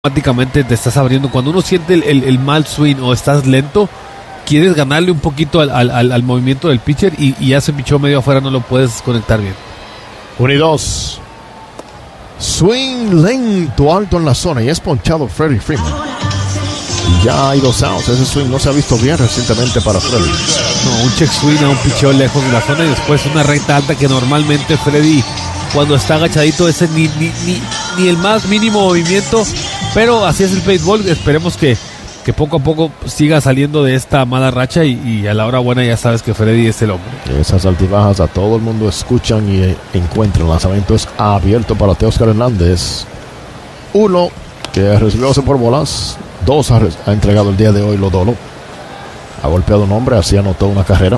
automáticamente te estás abriendo. Cuando uno siente el mal swing o estás lento, quieres ganarle un poquito al movimiento del pitcher y ya se pichó medio afuera, no lo puedes conectar bien. 1-2. Swing lento, alto en la zona y es ponchado Freddie Freeman. Ya hay 2 outs. Ese swing no se ha visto bien recientemente para Freddie. No, un check swing a un picheo lejos de la zona y después una recta alta que normalmente Freddie, cuando está agachadito, ese ni el más mínimo movimiento. Pero así es el béisbol. Esperemos que poco a poco siga saliendo de esta mala racha y a la hora buena ya sabes que Freddie es el hombre. Esas altibajas a todo el mundo escuchan y encuentran. El lanzamiento es abierto para Teóscar Hernández. 1 que recibió 12 por bolas. 2 ha entregado el día de hoy Lodolo. Ha golpeado un hombre, así anotó una carrera.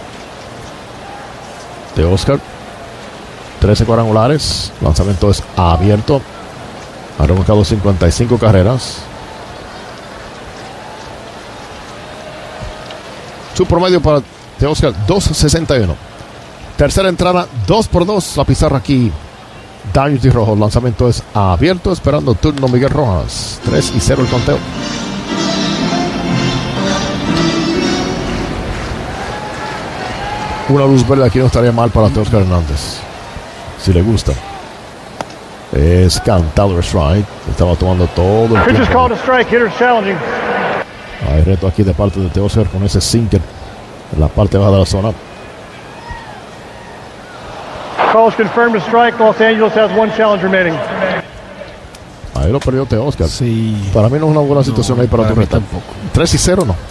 Teóscar, 13 cuadrangulares. Lanzamiento es abierto. Ha remolcado 55 carreras. Su promedio para Teóscar, 2.61. Tercera entrada, 2-2. La pizarra aquí, Darius de Rojo. El lanzamiento es abierto, esperando turno Miguel Rojas. 3-0 el conteo. Una luz verde aquí no estaría mal para Teóscar Hernández, si le gusta. Es cantado el strike. Estaba tomando todo el tiempo. Hay reto aquí de parte de Teóscar con ese sinker en la parte baja de la zona. Calls confirmed a strike. Los Angeles has 1 challenge remaining. Ahí lo perdió Teóscar. Sí. Para mí no es una buena situación ahí para tu reto. 3-0 no.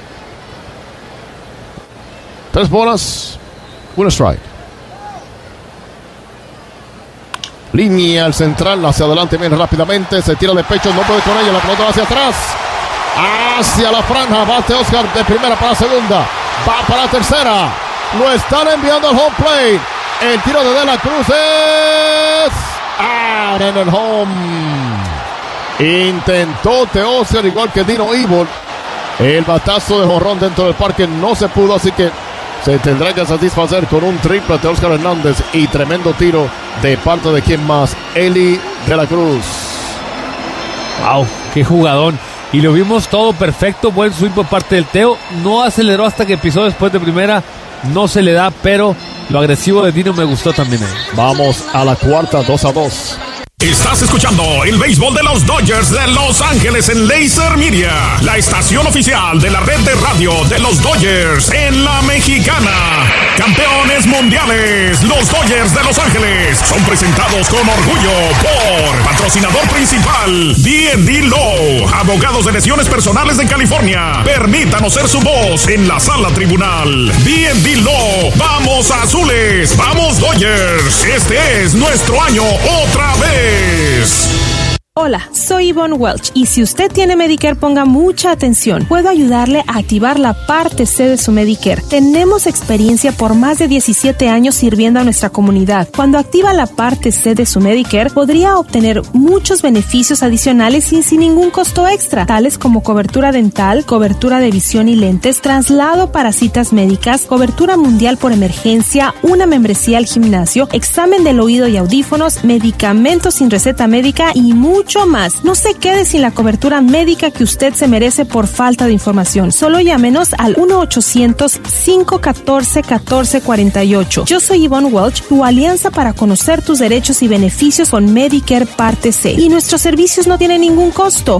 3 bolas, 1 strike. Línea al central, hacia adelante, viene rápidamente, se tira de pecho, no puede con ella, la pelota va hacia atrás, hacia la franja, va Teóscar de primera para segunda, va para tercera, lo están enviando al home plate, el tiro de la Cruz es out en el home. Intentó Teóscar igual que Dino Evil, el batazo de jonrón dentro del parque no se pudo, así que se tendrá que satisfacer con un triple a Teóscar Hernández y tremendo tiro de parte de quien más, Eli de la Cruz. Wow, qué jugadón. Y lo vimos todo perfecto, buen swing por parte del Teo. No aceleró hasta que pisó después de primera, no se le da, pero lo agresivo de Dino me gustó también ahí. Vamos a la cuarta, 2-2. Estás escuchando el béisbol de los Dodgers de Los Ángeles en Laser Media, la estación oficial de la red de radio de los Dodgers en la Mexicana. Campeones mundiales, los Dodgers de Los Ángeles son presentados con orgullo por patrocinador principal D&D Law, abogados de lesiones personales de California. Permítanos ser su voz en la sala tribunal. D&D Law, vamos azules, vamos Dodgers. Este es nuestro año otra vez. Hola, soy Yvonne Welch y si usted tiene Medicare, ponga mucha atención. Puedo ayudarle a activar la parte C de su Medicare. Tenemos experiencia por más de 17 años sirviendo a nuestra comunidad. Cuando activa la parte C de su Medicare, podría obtener muchos beneficios adicionales y sin ningún costo extra, tales como cobertura dental, cobertura de visión y lentes, traslado para citas médicas, cobertura mundial por emergencia, una membresía al gimnasio, examen del oído y audífonos, medicamentos sin receta médica y mucho más. No se quede sin la cobertura médica que usted se merece por falta de información. Solo llámenos al 1-800-514-1448. Yo soy Yvonne Welch, tu alianza para conocer tus derechos y beneficios con Medicare Parte C. Y nuestros servicios no tienen ningún costo.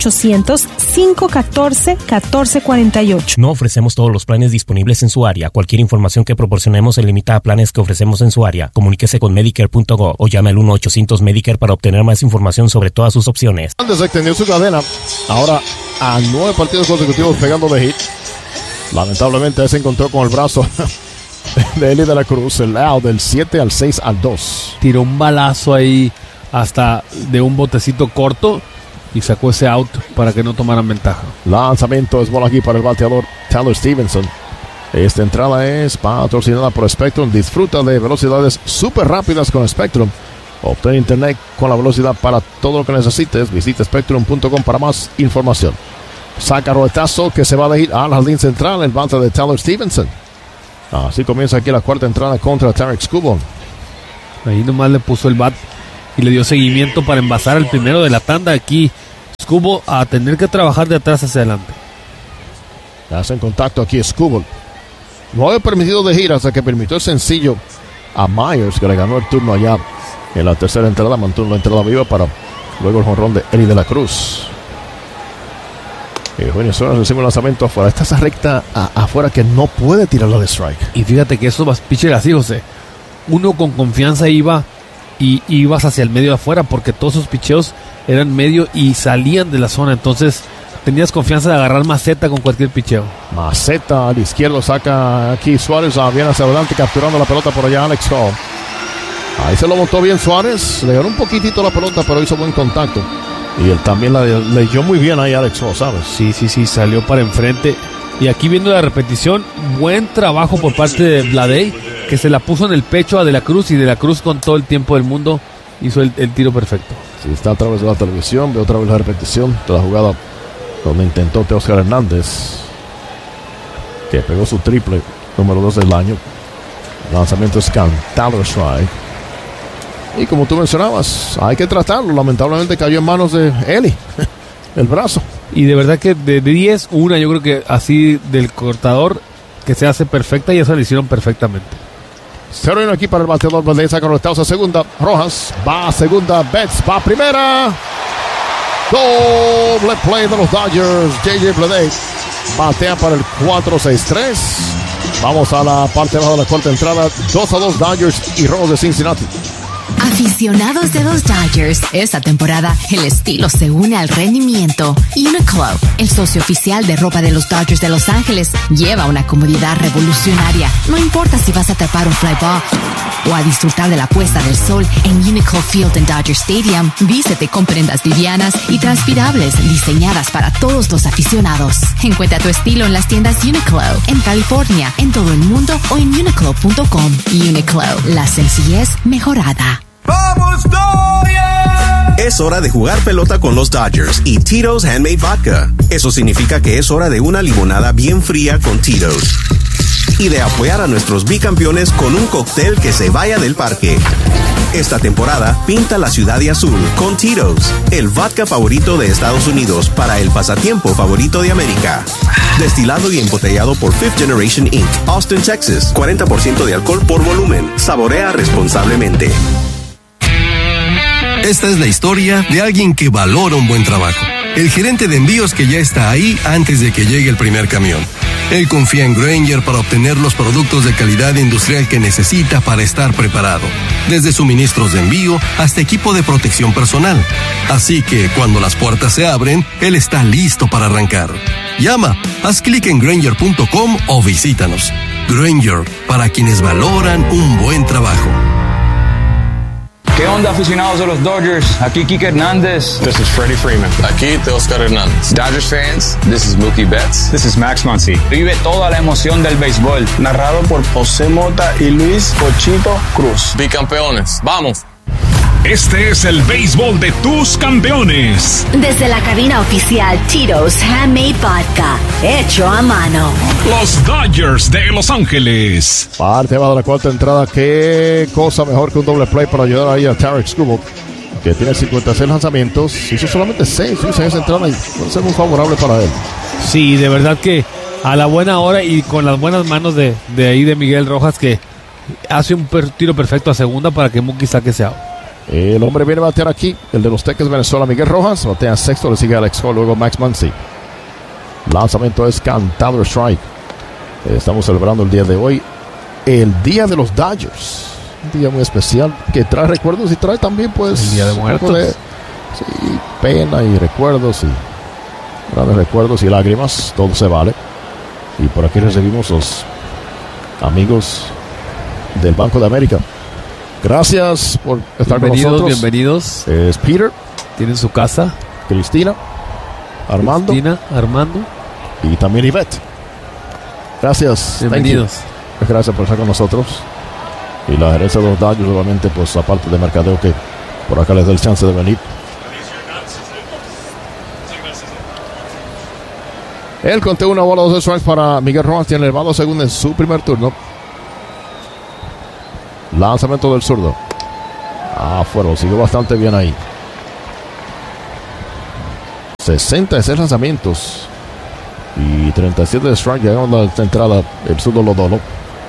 1-800-514-1448. No ofrecemos todos los planes disponibles en su área. Cualquier información que proporcionemos se limita a planes que ofrecemos en su área. Comuníquese con Medicare.gov o llame al 1-800-Medicare para obtener más información sobre todas sus opciones. Antes extendió su cadena, ahora a 9 partidos consecutivos pegando de hit. Lamentablemente se encontró con el brazo de Eli de la Cruz, el out del 7 al 6 al 2. Tiró un balazo ahí hasta de un botecito corto y sacó ese out para que no tomaran ventaja. Lanzamiento es bola aquí para el bateador Tyler Stevenson. Esta entrada es patrocinada por Spectrum. Disfruta de velocidades súper rápidas con Spectrum. Obtén internet con la velocidad para todo lo que necesites. Visita Spectrum.com para más información. Saca roletazo que se va a ir al jardín central. El bate de Tyler Stevenson. Así comienza aquí la cuarta entrada contra Tarek Skubal. Ahí nomás le puso el bat y le dio seguimiento para envasar el primero de la tanda. Aquí Skubal a tener que trabajar de atrás hacia adelante. Hacen contacto aquí Skubal. No había permitido de gira hasta que permitió el sencillo a Myers, que le ganó el turno allá en la tercera entrada. Mantuvo la entrada viva para luego el jonrón de Eli de la Cruz. Eugenio Suárez recibe un lanzamiento afuera. Esta es esa recta afuera que no puede tirarlo de strike. Y fíjate que esos pitchers así, José. Uno con confianza iba y ibas hacia el medio de afuera porque todos sus picheos eran medio y salían de la zona. Entonces tenías confianza de agarrar maceta con cualquier picheo. Maceta al izquierdo, saca aquí Suárez, viene hacia adelante capturando la pelota por allá Alex Hall. Ahí se lo montó bien Suárez, le ganó un poquitito la pelota, pero hizo buen contacto. Y él también la leyó muy bien ahí Alex Hall, ¿sabes? Sí, salió para enfrente. Y aquí viendo la repetición, buen trabajo por parte de Vladay, que se la puso en el pecho a De la Cruz, y De la Cruz con todo el tiempo del mundo hizo el tiro perfecto. Sí, está a través de la televisión, ve otra vez la repetición de la jugada donde intentó Teóscar Hernández, que pegó su triple número 2 del año. Lanzamiento es cantado strike. Y como tú mencionabas, hay que tratarlo. Lamentablemente cayó en manos de Eli, el brazo. Y de verdad que de 10, una yo creo que así del cortador que se hace perfecta, y eso lo hicieron perfectamente. 0-1 aquí para el bateador. Bleday saca conectados a segunda. Rojas va a segunda. Betts va a primera. Doble play de los Dodgers. J.J. Bleday batea para el 4-6-3. Vamos a la parte baja de la cuarta entrada. 2-2 Dodgers y Rojos de Cincinnati. Aficionados de los Dodgers, esta temporada el estilo se une al rendimiento. Uniqlo, el socio oficial de ropa de los Dodgers de Los Ángeles, lleva una comodidad revolucionaria. No importa si vas a atrapar un fly ball o a disfrutar de la puesta del sol en Uniqlo Field en Dodger Stadium. Vístete con prendas livianas y transpirables diseñadas para todos los aficionados. Encuentra tu estilo en las tiendas Uniqlo en California, en todo el mundo o en uniqlo.com. Uniqlo, la sencillez mejorada. ¡Vamos, Dodgers! Es hora de jugar pelota con los Dodgers y Tito's Handmade Vodka. Eso significa que es hora de una limonada bien fría con Tito's. Y de apoyar a nuestros bicampeones con un cóctel que se vaya del parque. Esta temporada, pinta la ciudad de azul con Tito's, el vodka favorito de Estados Unidos para el pasatiempo favorito de América. Destilado y embotellado por Fifth Generation Inc., Austin, Texas. 40% de alcohol por volumen. Saborea responsablemente. Esta es la historia de alguien que valora un buen trabajo. El gerente de envíos que ya está ahí antes de que llegue el primer camión. Él confía en Grainger para obtener los productos de calidad industrial que necesita para estar preparado. Desde suministros de envío hasta equipo de protección personal. Así que cuando las puertas se abren, él está listo para arrancar. Llama, haz clic en Grainger.com o visítanos. Grainger, para quienes valoran un buen trabajo. ¿Qué onda, aficionados de los Dodgers? Aquí Kike Hernández. This is Freddie Freeman. Aquí Teóscar Hernández. Dodgers fans, this is Mookie Betts. This is Max Muncy. Vive toda la emoción del béisbol. Narrado por José Mota y Luis Pochito Cruz. Bicampeones, ¡vamos! Este es el béisbol de tus campeones. Desde la cabina oficial Tito's Handmade Vodka, hecho a mano. Los Dodgers de Los Ángeles. Parte va de la cuarta entrada. Qué cosa mejor que un doble play para ayudar ahí a Tarik Skubal, que tiene 56 lanzamientos. Hizo solamente 6 en esa entrada y puede ser muy favorable para él. Sí, de verdad que a la buena hora y con las buenas manos de ahí de Miguel Rojas, que hace un tiro perfecto a segunda para que Mookie saque ese out. El hombre viene a batear aquí, el de los Teques Venezuela, Miguel Rojas. Batea sexto, le sigue Alex Hall, luego Max Muncy. Lanzamiento es cantado strike. Estamos celebrando el día de hoy, el día de los Dodgers. Un día muy especial que trae recuerdos y trae también, pues, el Día de Muertos. Sí, pena y recuerdos y grandes recuerdos y lágrimas, todo se vale. Y por aquí recibimos los amigos del Banco de América. Gracias por estar con nosotros. Bienvenidos. Es Peter. Tienen su casa. Cristina. Armando. Y también Ivette. Gracias. Bienvenidos. Gracias por estar con nosotros. Y la gerencia de los Dodgers, obviamente, pues aparte de mercadeo, que por acá les da el chance de venir. Él conté una bola, 2 strikes para Miguel Rojas. Tiene elevado segundo en su primer turno. Lanzamiento del zurdo. Afuera, siguió bastante bien ahí. 66 lanzamientos y 37 de strike. Llegando a esta entrada el zurdo Lodolo.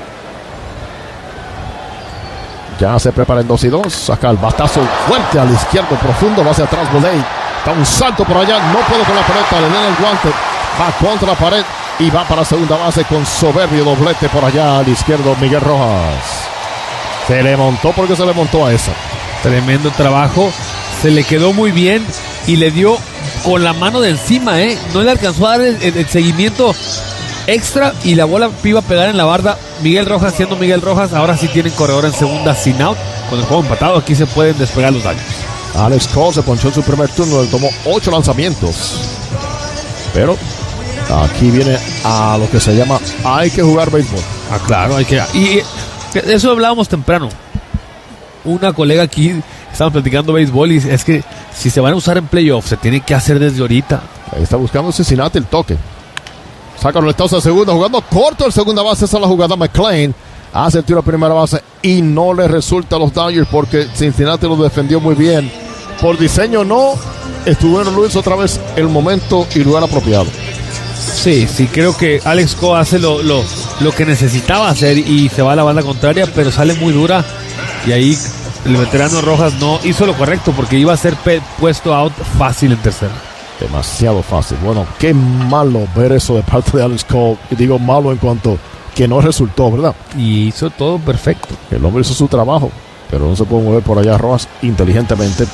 Ya se prepara en 2-2. Saca el batazo fuerte al izquierdo profundo. Va hacia atrás Boley. Da un salto por allá. No puede con la pelota. Le dan el guante. Va contra la pared. Y va para segunda base con soberbio doblete por allá al izquierdo Miguel Rojas. Se le montó porque se le montó a esa. Tremendo trabajo. Se le quedó muy bien. Y le dio con la mano de encima. No le alcanzó a dar el seguimiento extra. Y la bola iba a pegar en la barda. Miguel Rojas siendo Miguel Rojas. Ahora sí tienen corredor en segunda sin out. Con el juego empatado aquí se pueden despegar los daños. Alex Cole se ponchó en su primer turno. Él tomó 8 lanzamientos. Pero aquí viene a lo que se llama hay que jugar béisbol. Claro, hay que. Y eso hablábamos temprano. Una colega aquí estaba platicando béisbol y es que si se van a usar en playoffs se tiene que hacer desde ahorita. Ahí está buscando Cincinnati el toque. Saca los estados a segunda, jugando corto el segunda base. Esa es la jugada. McLean hace el tiro a primera base y no le resulta a los Dodgers porque Cincinnati lo defendió muy bien. Por diseño no estuvieron Luis otra vez el momento y lugar apropiado. Sí, creo que Alex Cole hace lo que necesitaba hacer y se va a la banda contraria, pero sale muy dura y ahí el veterano Rojas no hizo lo correcto porque iba a ser puesto out fácil en tercera. Demasiado fácil. Bueno, qué malo ver eso de parte de Alex Cole. Y digo malo en cuanto que no resultó, ¿verdad? Y hizo todo perfecto. El hombre hizo su trabajo, pero no se puede mover por allá Rojas inteligentemente.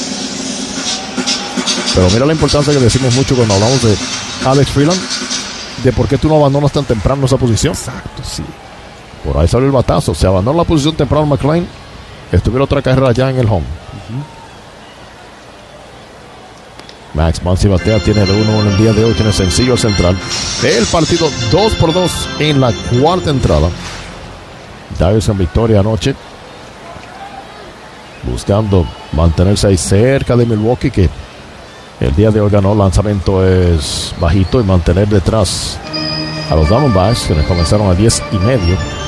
Pero mira la importancia que decimos mucho cuando hablamos de Alex Freeland, de por qué tú no abandonas tan temprano esa posición. Exacto, sí. Por ahí salió el batazo. Se abandonó la posición temprano McLean. Estuviera otra carrera ya en el home. Max Muncy batea, tiene de 1 en el día de hoy, tiene sencillo al central. El partido 2-2 en la cuarta entrada. Dodgers en victoria anoche, buscando mantenerse ahí cerca de Milwaukee, que el día de hoy ganó. Lanzamiento es bajito y mantener detrás a los Diamondbacks, que comenzaron a 10.5.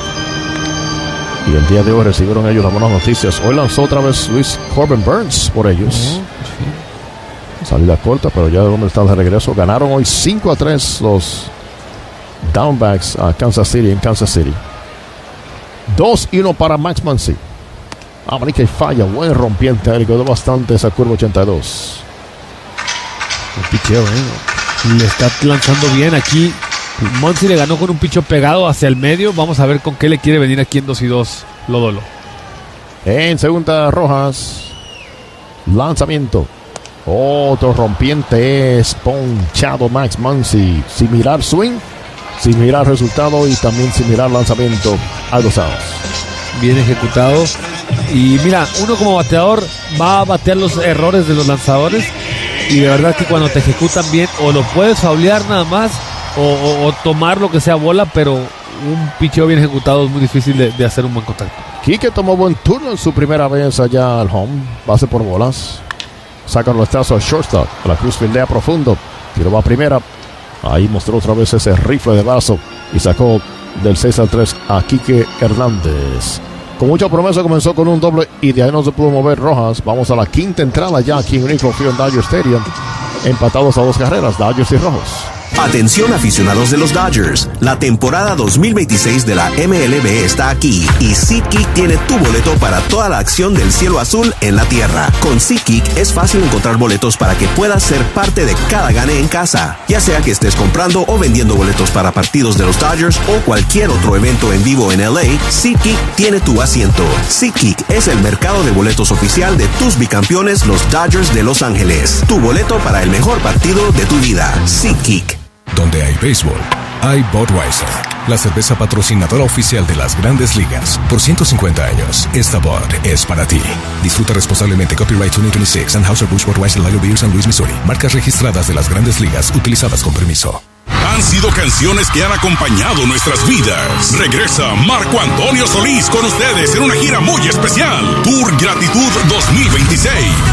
Y el día de hoy recibieron ellos las buenas noticias. Hoy lanzó otra vez Luis Corbin Burns por ellos. Salida corta, pero ya de donde está de regreso. Ganaron hoy 5-3 los Diamondbacks a Kansas City en Kansas City. 2-1 para Max Muncy. Manica y falla, buen rompiente. Le quedó bastante esa curva 82. El picheo, le está lanzando bien aquí. Muncy le ganó con un picho pegado hacia el medio. Vamos a ver con qué le quiere venir aquí en 2-2 Lodolo. En segunda Rojas. Lanzamiento. Otro rompiente es ponchado Max Muncy. Sin mirar swing, sin mirar resultado y también sin mirar lanzamiento a 2 outs. Bien ejecutado. Y mira, uno como bateador va a batear los errores de los lanzadores. Y de verdad que cuando te ejecutan bien, o lo puedes faulear nada más, o tomar lo que sea bola, pero un picheo bien ejecutado es muy difícil de hacer un buen contacto. Quique tomó buen turno en su primera vez allá al home. Base por bolas. Saca los trazos al shortstop. A la cruz fildea profundo. Tiro va a primera. Ahí mostró otra vez ese rifle de brazo. Y sacó del 6-3 a Quique Hernández. Con mucha promesa comenzó con un doble. Y de ahí no se pudo mover Rojas. Vamos a la quinta entrada ya aquí en Uniqlo Field Dodger Stadium. Empatados a 2 carreras. Dodgers y Rojos. Atención aficionados de los Dodgers, la temporada 2026 de la MLB está aquí y SeatGeek tiene tu boleto para toda la acción del cielo azul en la tierra. Con SeatGeek es fácil encontrar boletos para que puedas ser parte de cada gane en casa, ya sea que estés comprando o vendiendo boletos para partidos de los Dodgers o cualquier otro evento en vivo en LA. SeatGeek tiene tu asiento. SeatGeek es el mercado de boletos oficial de tus bicampeones, los Dodgers de Los Ángeles. Tu boleto para el mejor partido de tu vida. SeatGeek. Donde hay béisbol, hay Budweiser, la cerveza patrocinadora oficial de las Grandes Ligas. Por 150 años, esta Bud es para ti. Disfruta responsablemente. Copyright 2026, Anheuser-Busch Budweiser Lager Beer, San Luis, Missouri. Marcas registradas de las Grandes Ligas, utilizadas con permiso. Han sido canciones que han acompañado nuestras vidas. Regresa Marco Antonio Solís con ustedes en una gira muy especial. Tour Gratitud 2026.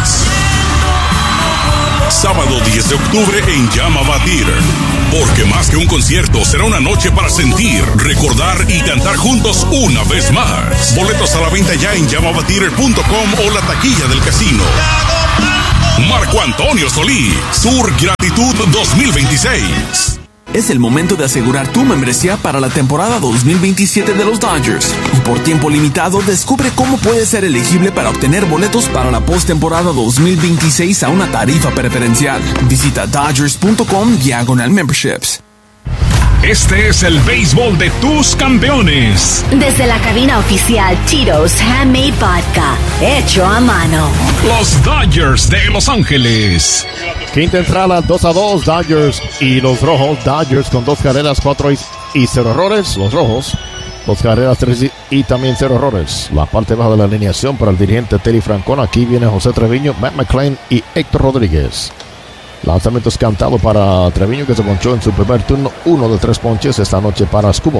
Sábado 10 de octubre en Yamava Theater. Porque más que un concierto, será una noche para sentir, recordar y cantar juntos una vez más. Boletos a la venta ya en yamavatheater.com o la taquilla del casino. Marco Antonio Solís, Sur Gratitud 2026. Es el momento de asegurar tu membresía para la temporada 2027 de los Dodgers. Y por tiempo limitado, descubre cómo puedes ser elegible para obtener boletos para la postemporada 2026 a una tarifa preferencial. Visita Dodgers.com/memberships. Este es el béisbol de tus campeones. Desde la cabina oficial Tito's Handmade Vodka, hecho a mano. Los Dodgers de Los Ángeles. Quinta entrada, 2-2, Dodgers y los Rojos. Dodgers con 2 carreras, 4 y 0 errores. Los Rojos, 2 carreras, 3 y también 0 errores. La parte baja de la alineación para el dirigente Terry Francona. Aquí viene José Treviño, Matt McClain y Héctor Rodríguez. Lanzamientos cantados para Treviño, que se ponchó en su primer turno. 1 de 3 ponches esta noche para Escubo.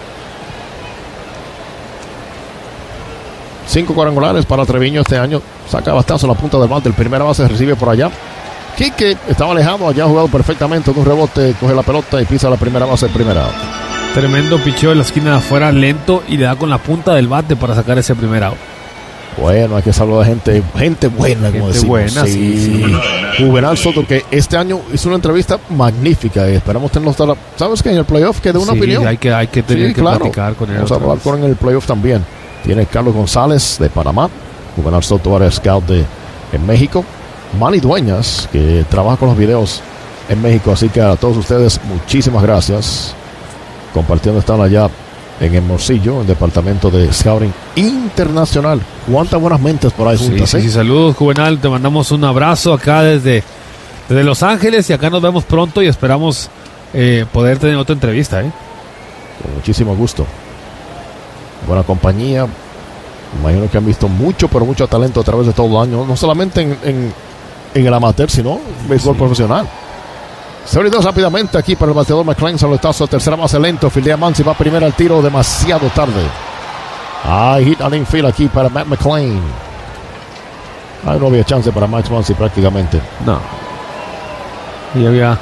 5 cuadrangulares para Treviño este año. Saca bastante la punta del bate. El primera base recibe por allá. Quique estaba alejado, allá ha jugado perfectamente. De un rebote, coge la pelota y pisa la primera base, primera. Tremendo picheo en la esquina de afuera, lento, y le da con la punta del bate para sacar ese primer out. Bueno, hay que saludar a gente buena, como decimos. Buena, sí. Juvenal Soto, que este año hizo una entrevista magnífica y esperamos tenerlo. ¿Sabes que en el playoff quedó una opinión? Hay que tener que platicar con él. Vamos a hablar con él en el playoff también. Tiene Carlos González de Panamá, Juvenal Soto, área scout en México. Manny Dueñas, que trabaja con los videos en México. Así que a todos ustedes, muchísimas gracias. Compartiendo, están allá en Hermosillo, en el departamento de Scouting Internacional. Cuántas buenas mentes por ahí juntas. Sí, saludos, Juvenal. Te mandamos un abrazo acá desde Los Ángeles y acá nos vemos pronto y esperamos poder tener otra entrevista. Con muchísimo gusto. Buena compañía. Imagino que han visto mucho, pero mucho talento a través de todo el año. No solamente en el amateur, sino en béisbol profesional. Se abrió rápidamente aquí para el bateador McClain. Salutazo, tercera base lento. Fildea Mansi, va primero al tiro demasiado tarde. Hit al infield aquí para Matt McClain. No había chance para Max Mansi prácticamente. No. Y había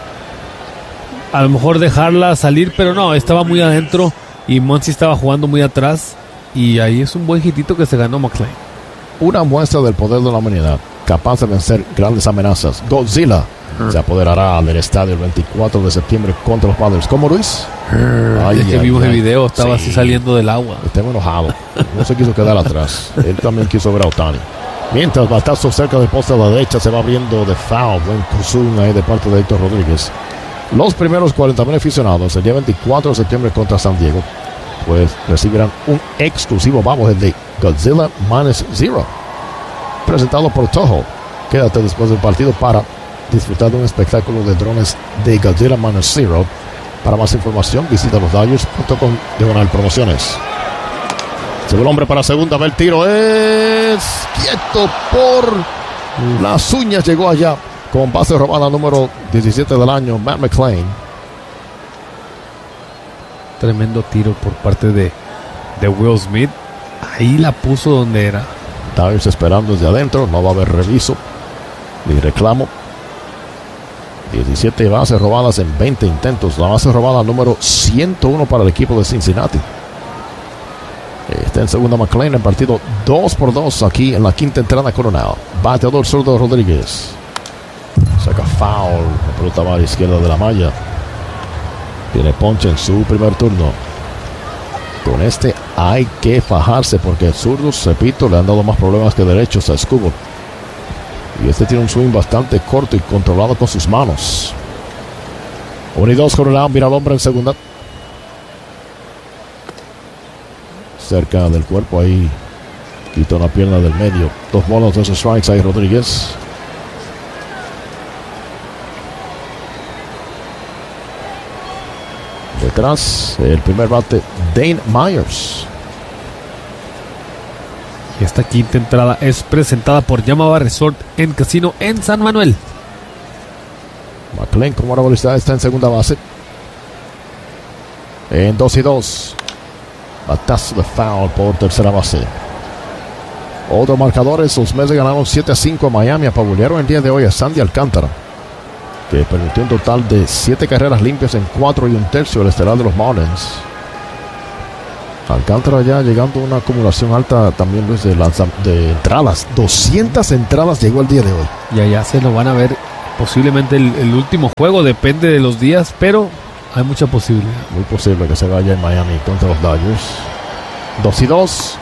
a lo mejor dejarla salir, pero no, estaba muy adentro y Mansi estaba jugando muy atrás. Y ahí es un buen hitito que se ganó McClain. Una muestra del poder de la humanidad, capaz de vencer grandes amenazas. Godzilla se apoderará del estadio el 24 de septiembre contra los Padres. ¿Cómo, Luis? Es que vimos el video, estaba así saliendo del agua. Estaba enojado, no se quiso quedar atrás. Él también quiso ver a Ohtani. Mientras batazo cerca del poste a la derecha, se va abriendo de foul. Buen cruzón ahí de parte de Héctor Rodríguez. Los primeros 40,000 aficionados el día 24 de septiembre contra San Diego, pues recibirán un exclusivo bobblehead de Godzilla -0, presentado por Toho. Quédate después del partido para disfrutar de un espectáculo de drones de Godzilla -0. Para más información, visita losdodgers.com diagonal promociones. Segundo hombre para segunda, va el tiro, es quieto por las uñas, llegó allá con base robada número 17 del año, Matt McClain. Tremendo tiro por parte de Will Smith. Ahí la puso donde era. Dodgers esperando desde adentro. No va a haber reviso ni reclamo. 17 bases robadas en 20 intentos. La base robada número 101 para el equipo de Cincinnati. Está en segunda McClain en partido 2-2 aquí en la quinta entrada Coronado. Bateador zurdo Rodríguez. Saca foul. La pelota va a la izquierda de la malla. Tiene ponche en su primer turno. Con este hay que fajarse porque zurdos, repito, le han dado más problemas que derechos a Escubo. Y este tiene un swing bastante corto y controlado con sus manos. 1-2 Coronado, mira al hombre en segunda. Cerca del cuerpo ahí. Quita una pierna del medio. 2 bolas, 2 strikes ahí Rodríguez. Detrás, el primer bate, Dane Myers. Y esta quinta entrada es presentada por Yamava Resort en Casino en San Manuel. McClain, como ahora velocidad, está en segunda base. En 2-2. Batazo de foul por tercera base. Otros marcadores, los Mets ganaron 7-5 a Miami. Apabullaron el día de hoy a Sandy Alcántara, que permitió un total de 7 carreras limpias en 4 1/3 el estelar de los Marlins. Alcántara ya llegando a una acumulación alta también, Luis, de entradas. 200 entradas llegó el día de hoy. Y allá se lo van a ver posiblemente el último juego, depende de los días, pero hay mucha posibilidad. Muy posible que se vaya en Miami contra los Dodgers. 2-2.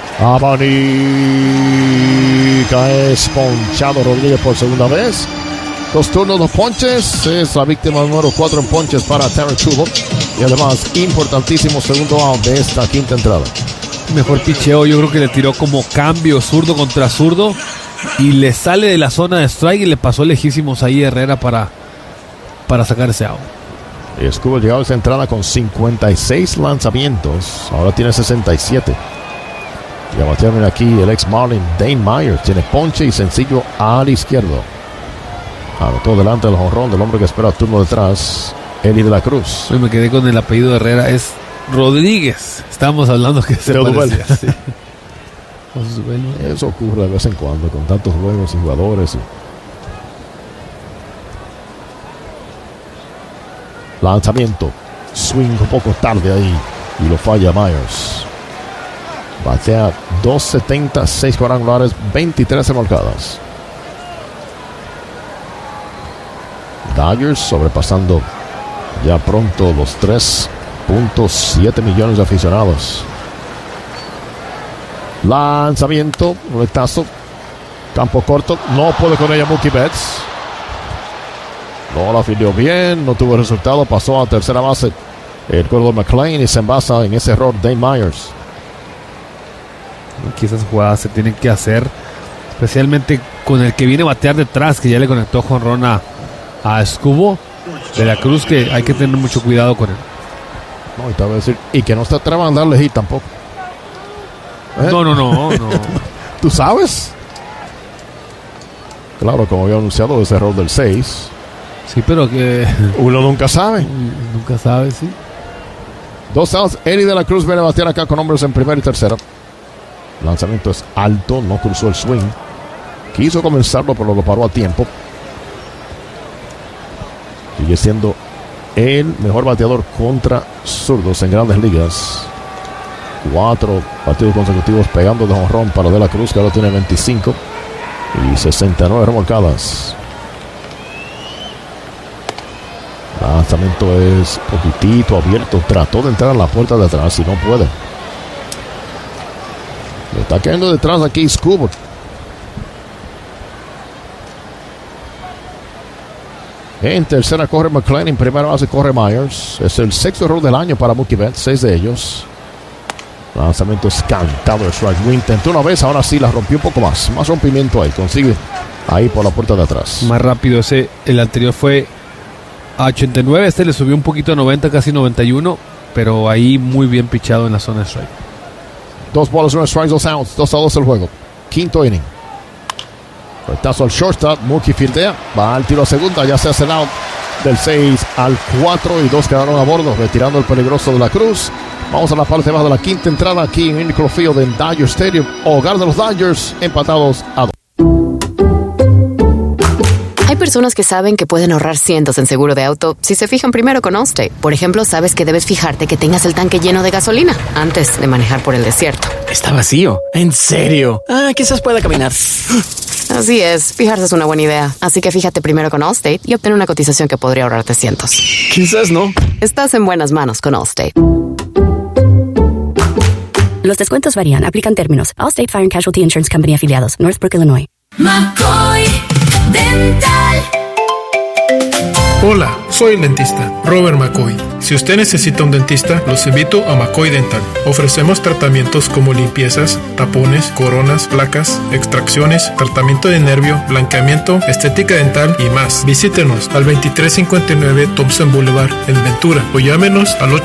Abanica es ponchado Rodríguez por segunda vez. 2 turnos, 2 ponches. Es la víctima número 4 en ponches para Tarik Skubal. Y además, importantísimo segundo out de esta quinta entrada. Mejor picheo, yo creo que le tiró como cambio zurdo contra zurdo y le sale de la zona de strike y le pasó lejísimos ahí Herrera para sacar ese out. Y Skubal llegaba a esa entrada con 56 lanzamientos. Ahora tiene 67. Y a batear aquí el ex Marlin Dane Myers. Tiene ponche y sencillo al izquierdo. Anotó delante del jonrón del hombre que espera turno detrás, Eli de la Cruz. Hoy me quedé con el apellido de Herrera, es Rodríguez. Estábamos hablando que se parecía. Sí. Eso ocurre de vez en cuando con tantos juegos y jugadores. Lanzamiento. Swing un poco tarde ahí y lo falla Myers. Batea 270, 6 cuadrangulares, 23 remolcadas. Dodgers sobrepasando ya pronto los 3.7 millones de aficionados. Lanzamiento, boletazo, campo corto, no puede con ella Mookie Betts. No la afilió bien, no tuvo resultado, pasó a tercera base el corredor McLean y se envasa en ese error Dane Myers. Que esas jugadas se tienen que hacer, especialmente con el que viene a batear detrás, que ya le conectó jonrón a Skubal de la Cruz, que hay que tener mucho cuidado con él. No, y te voy a decir, y que no se atrevan a darle hit tampoco. No. ¿Tú sabes? Claro, como había anunciado, ese error del 6. Sí, pero que uno nunca sabe. Nunca sabe, sí. 2 outs. Eddie de la Cruz viene a batear acá con hombres en primera y tercera. Lanzamiento es alto, no cruzó el swing. Quiso comenzarlo, pero lo paró a tiempo. Sigue siendo el mejor bateador contra zurdos en Grandes Ligas. 4 partidos consecutivos pegando de jonrón para De la Cruz, que ahora tiene 25 y 69 remolcadas. Lanzamiento es poquitito abierto. Trató de entrar a la puerta de atrás y no puede. Le está cayendo detrás aquí Skubal. En tercera corre McLean, en primera base corre Myers. Es el 6º error del año para Mookie Betts, 6 de ellos. Lanzamiento es cantado de strike. Lo intentó una vez, ahora sí la rompió un poco más. Más rompimiento ahí, consigue ahí por la puerta de atrás. Más rápido el anterior fue a 89, le subió un poquito a 90, casi 91, pero ahí muy bien pichado en la zona de strike. 2 bolas, 1 strike, 2 outs, 2-2 el juego. Quinto inning. Retazo al shortstop, Mookie fildea, va al tiro a segunda, ya se hace el out del 6 al 4 y 2 quedaron a bordo, retirando el peligroso de la Cruz. Vamos a la parte baja de la quinta entrada aquí en Innick Field en Dodger Stadium, hogar de los Dodgers, empatados a 2. Hay personas que saben que pueden ahorrar cientos en seguro de auto si se fijan primero con Allstate. Por ejemplo, sabes que debes fijarte que tengas el tanque lleno de gasolina antes de manejar por el desierto. Está vacío. ¿En serio? Quizás pueda caminar. Así es, fijarse es una buena idea. Así que fíjate primero con Allstate y obtén una cotización que podría ahorrarte cientos. Quizás no. Estás en buenas manos con Allstate. Los descuentos varían, aplican términos. Allstate Fire and Casualty Insurance Company afiliados, Northbrook, Illinois. McCoy Dental. Hola, soy el dentista Robert McCoy. Si usted necesita un dentista, los invito a McCoy Dental. Ofrecemos tratamientos como limpiezas, tapones, coronas, placas, extracciones, tratamiento de nervio, blanqueamiento, estética dental y más. Visítenos al 2359 Thompson Boulevard en Ventura o llámenos al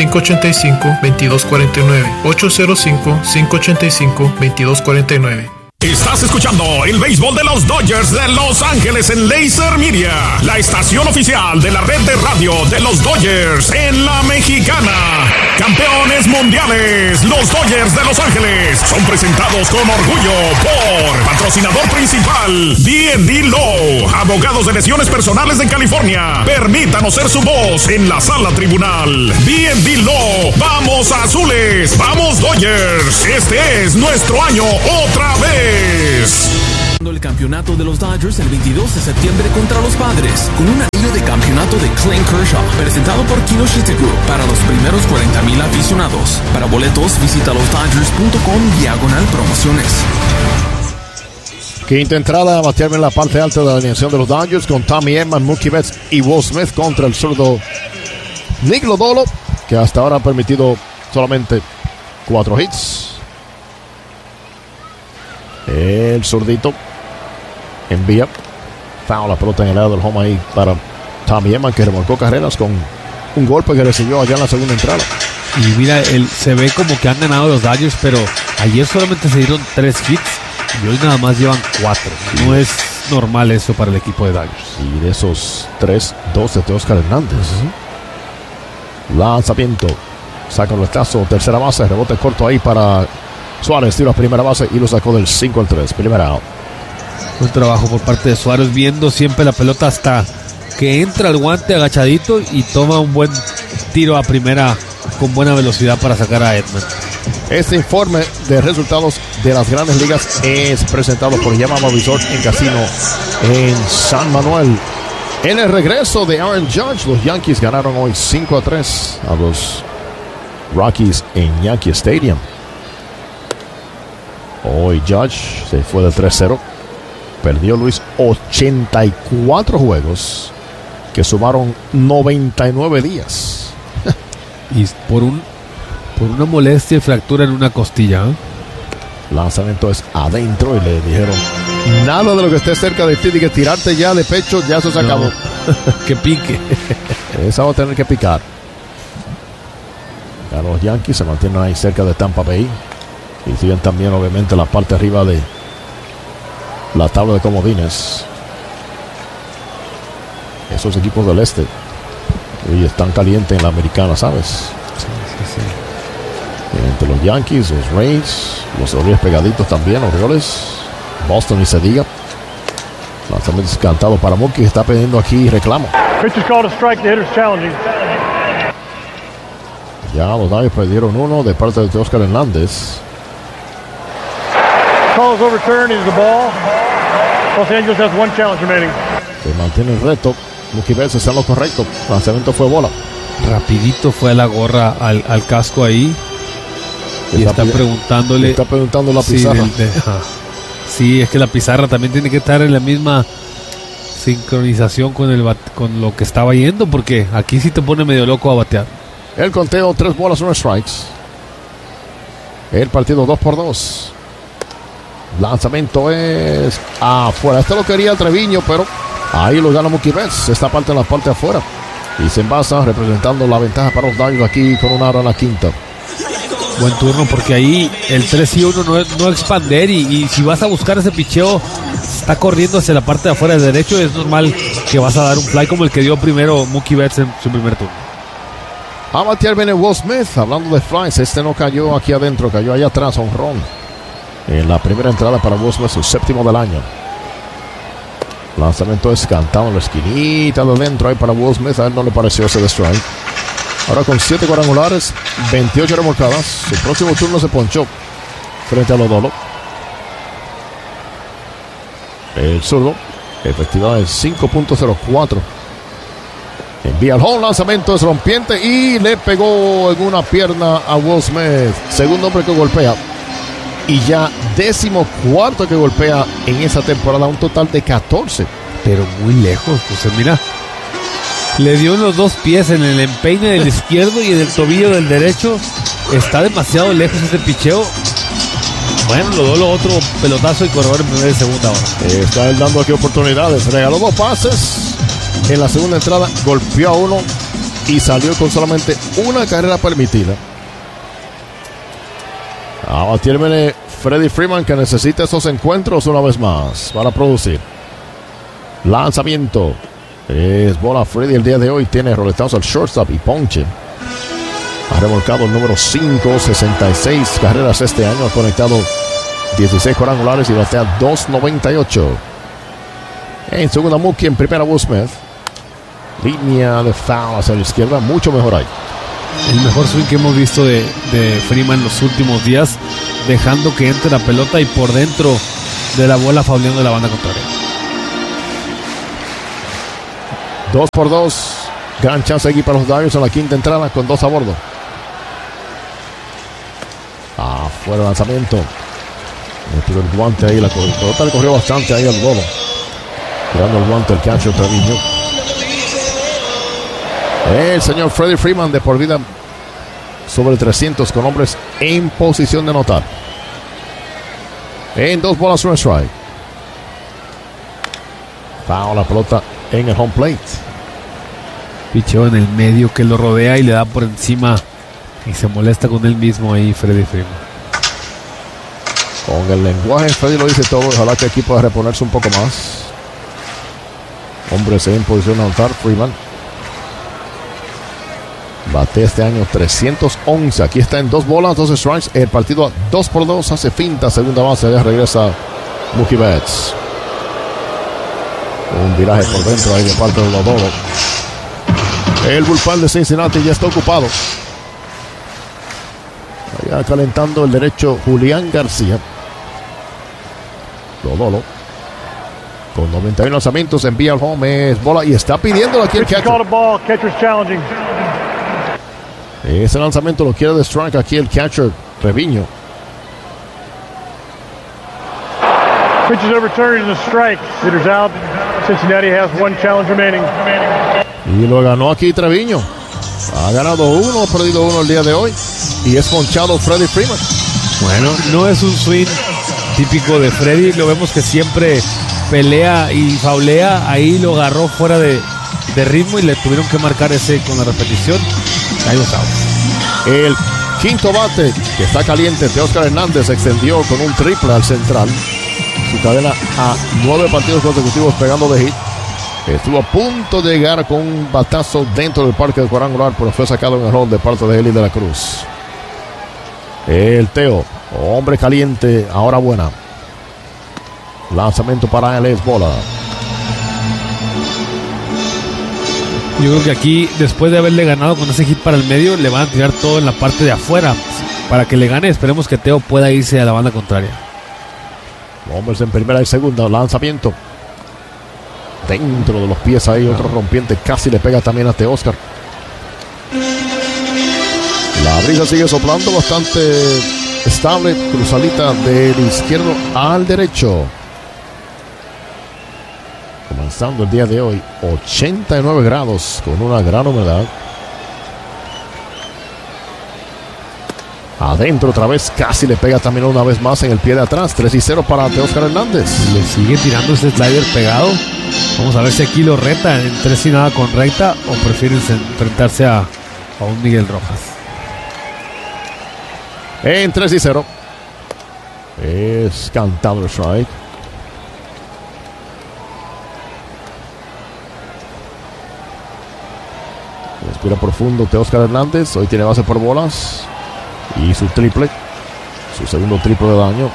805-585-2249. 805-585-2249. Estás escuchando el béisbol de los Dodgers de Los Ángeles en Laser Media, la estación oficial de la red de radio de los Dodgers en la Mexicana. Campeones mundiales, los Dodgers de Los Ángeles son presentados con orgullo por patrocinador principal D&D Law, abogados de lesiones personales de California. Permítanos ser su voz en la sala tribunal. D&D Law, vamos azules, vamos Dodgers. Este es nuestro año otra vez. El campeonato de los Dodgers el 22 de septiembre contra los Padres, con un anillo de campeonato de Clayton Kershaw, presentado por Kinoshita Group para los primeros 40,000 aficionados. Para boletos, visita losdodgers.com/promociones. Quinta entrada, a batearme en la parte alta de la alineación de los Dodgers con Tommy Edman, Mookie Betts y Will Smith contra el zurdo Nick Lodolo, que hasta ahora ha permitido solamente 4 hits. El zurdito envía foul, la pelota en el lado del home ahí para Tommy Edman, que remolcó carreras con un golpe que recibió allá en la segunda entrada. Y mira, se ve como que han ganado los Dodgers, pero ayer solamente se dieron 3 hits y hoy nada más llevan 4. No es normal eso para el equipo de Dodgers. Y de esos 3, 2 de Oscar Hernández. Lanzamiento, saca el retazo, tercera base, rebote corto ahí para Suárez, tiro a primera base y lo sacó del 5-3, primera out. Buen trabajo por parte de Suárez, viendo siempre la pelota hasta que entra el guante agachadito y toma un buen tiro a primera con buena velocidad para sacar a Edman. Este informe de resultados de las Grandes Ligas es presentado por Yamaha Resort en Casino en San Manuel. En el regreso de Aaron Judge, los Yankees ganaron hoy 5-3 a los Rockies en Yankee Stadium. Hoy Judge se fue de 3-0. Perdió Luis 84 juegos que sumaron 99 días. Y por una molestia y fractura en una costilla. Lanzamiento es adentro y le dijeron: nada de lo que esté cerca de ti, de que tirarte ya de pecho, ya eso se acabó. Que pique. Esa va a tener que picar. Ya los Yankees se mantienen ahí cerca de Tampa Bay. Y siguen también obviamente la parte arriba de la tabla de comodines. Esos equipos del este y están calientes en la americana, ¿sabes? Sí. Entre los Yankees, los Rays, los Orioles pegaditos también, Orioles, Boston y se diga. Lanzamiento cantado para Mookie, está pidiendo aquí reclamo. Pitch is called a strike, the hitter's challenging. Ya los Dodgers perdieron uno de parte de Oscar Hernández. Call is overturned, is the ball. Los Angeles has 1 challenge remaining. Se mantiene el reto. Mookie Betts está en lo correcto. El lanzamiento fue bola. Rapidito fue a la gorra al casco ahí. Y está preguntándole. Está preguntando la pizarra. Sí, es que la pizarra también tiene que estar en la misma sincronización con lo que estaba yendo, porque aquí sí te pone medio loco a batear. El conteo, 3 bolas, 1 strikes. El partido 2-2. Lanzamiento es afuera. Este lo quería Treviño, pero ahí lo gana Mookie Betts. Esta parte en la parte afuera. Y se envasa representando la ventaja para los Dodgers aquí con una hora en la quinta. Buen turno, porque ahí el 3-1 no expander y si vas a buscar ese picheo, está corriendo hacia la parte de afuera de derecho, es normal que vas a dar un fly como el que dio primero Mookie Betts en su primer turno. A batear viene Will Smith, hablando de flies. Este no cayó aquí adentro, cayó allá atrás, honrón. En la primera entrada para Will Smith, su 7º del año. Lanzamiento es cantado en la esquinita de adentro ahí para Will Smith. A él no le pareció ese de strike. Ahora con 7 cuadrangulares, 28 remolcadas. Su próximo turno se ponchó frente a Lodolo. El zurdo, efectividad es 5.04. Envía el home, lanzamiento es rompiente y le pegó en una pierna a Will Smith. Segundo hombre que golpea. Y ya 14º que golpea en esa temporada, un total de 14. Pero muy lejos, pues mira. Le dio en los 2 pies, en el empeine del izquierdo y en el tobillo del derecho. Está demasiado lejos ese picheo. Bueno, lo otro pelotazo y corredor en primera y segunda ahora. Está él dando aquí oportunidades. Regaló 2 pases. En la segunda entrada golpeó a uno y salió con solamente una carrera permitida. Ahora tiene Freddie Freeman, que necesita esos encuentros una vez más para producir. Lanzamiento. Es bola. Freddie el día de hoy tiene roletazo al shortstop y ponche. Ha remolcado el número 5, 66 carreras este año. Ha conectado 16 cuadrangulares y batea 2.98. En segunda, Mookie. En primera, Will Smith. Línea de foul hacia la izquierda. Mucho mejor ahí. El mejor swing que hemos visto de Freeman en los últimos días, dejando que entre la pelota y por dentro de la bola fauleando la banda contraria. 2-2. Gran chance aquí para los Dodgers en la quinta entrada con 2 a bordo. Afuera el lanzamiento. Metió el guante ahí. La pelota le corrió bastante ahí al golo. Tirando el guante el catcher Treviño. El señor Freddie Freeman de por vida sobre 300 con hombres en posición de anotar. En 2 bolas, 1 strike. Foul la pelota en el home plate. Picheo en el medio que lo rodea y le da por encima y se molesta con él mismo ahí Freddie Freeman. Con el lenguaje Freddie lo dice todo. Ojalá que el equipo pueda reponerse un poco más. Hombres en posición de anotar. Freeman bate este año 311. Aquí está en 2 bolas, 2 strikes. El partido a 2-2. Hace finta, segunda base. Ya regresa Mookie Betts. Un viraje por dentro ahí de parte de Lodolo. El bullpen de Cincinnati ya está ocupado. Allá calentando el derecho Julián García. Lodolo. Con 91 lanzamientos envía al home. Es bola y está pidiendo aquí el catcher. Ese lanzamiento lo quiere de strike aquí el catcher Treviño. Pitch is overturned and a strike. Hitters out. Cincinnati has 1 challenge remaining. Y lo ganó aquí Treviño. Ha ganado 1, ha perdido 1 el día de hoy. Y es ponchado Freddie Freeman. Bueno, no es un swing típico de Freddie. Lo vemos que siempre pelea y faulea. Ahí lo agarró fuera de ritmo y le tuvieron que marcar ese con la repetición. Ahí lo estaba. El quinto bate que está caliente de Oscar Hernández se extendió con un triple al central. Su cadena a 9 partidos consecutivos pegando de hit. Estuvo a punto de llegar con un batazo dentro del parque de cuadrangular, pero fue sacado en error de parte de Eli de la Cruz. El Teo, hombre caliente, ahora buena. Lanzamiento para él, es bola. Yo creo que aquí, después de haberle ganado con ese hit para el medio, le van a tirar todo en la parte de afuera. Para que le gane, esperemos que Teo pueda irse a la banda contraria. Hombres en primera y segunda, lanzamiento. Dentro de los pies ahí, otro rompiente, casi le pega también a Teóscar. La brisa sigue soplando bastante estable, cruzadita del izquierdo al derecho. Comenzando el día de hoy, 89 grados con una gran humedad. Adentro otra vez, casi le pega también una vez más en el pie de atrás. 3-0 para Teóscar Hernández. Le sigue tirando ese slider pegado. Vamos a ver si aquí lo reta en 3-0 con recta o prefieren enfrentarse a un Miguel Rojas. En 3-0. Es cantado el strike. Respira profundo Teóscar Hernández. Hoy tiene base por bolas. Y su triple. Su segundo triple de daño.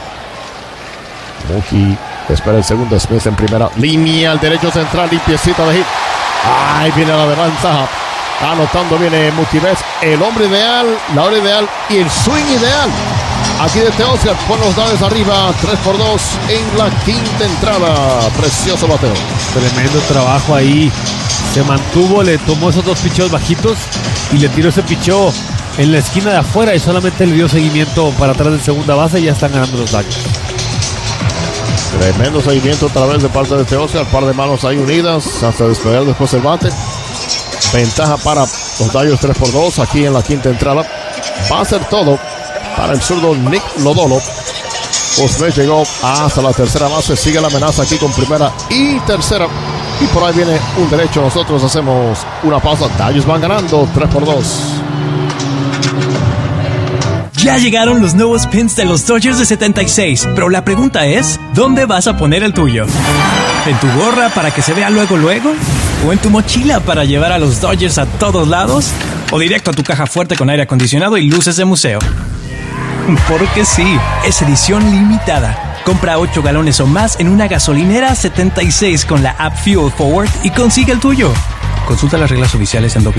Mookie espera el segundo. Smith en primera. Línea al derecho central. Limpiecita de hit. Ahí viene la ventaja. Anotando viene Mookie Betts. El hombre ideal. La hora ideal. Y el swing ideal. Aquí de Teóscar. Con los Dodgers arriba. 3-2 en la quinta entrada. Precioso bateo. Tremendo trabajo ahí. Se mantuvo. Le tomó esos 2 picheos bajitos. Y le tiró ese picheo en la esquina de afuera y solamente le dio seguimiento para atrás de segunda base y ya están ganando los Dodgers. Tremendo seguimiento otra vez de parte de Teóscar. Par de manos ahí unidas hasta despegar después el bate. Ventaja para los Dodgers 3-2 aquí en la quinta entrada. Va a ser todo para el zurdo Nick Lodolo. Osmez llegó hasta la tercera base. Sigue la amenaza aquí con primera y tercera. Y por ahí viene un derecho. Nosotros hacemos una pausa. Dodgers van ganando 3-2. Ya llegaron los nuevos pins de los Dodgers de 76, pero la pregunta es, ¿dónde vas a poner el tuyo? ¿En tu gorra para que se vea luego? ¿O en tu mochila para llevar a los Dodgers a todos lados? ¿O directo a tu caja fuerte con aire acondicionado y luces de museo? Porque sí, es edición limitada. Compra 8 galones o más en una gasolinera 76 con la app Fuel Forward y consigue el tuyo. Consulta las reglas oficiales en